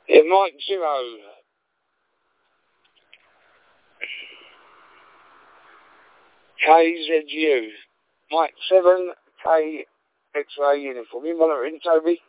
Yeah, Mike 0. KZU. Mike 7, K X-ray uniform. You monitoring, Toby?